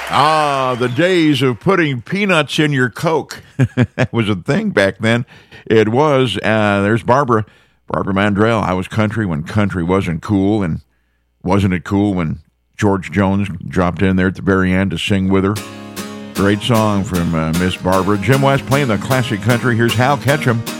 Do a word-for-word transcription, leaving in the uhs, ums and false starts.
Ah, the days of putting peanuts in your Coke. That was a thing back then. It was. Uh, there's Barbara. Barbara Mandrell. I was country when country wasn't cool, and wasn't it cool when George Jones dropped in there at the very end to sing with her? Great song from uh, Miss Barbara. Jim West playing the classic country. Here's Hal Ketchum.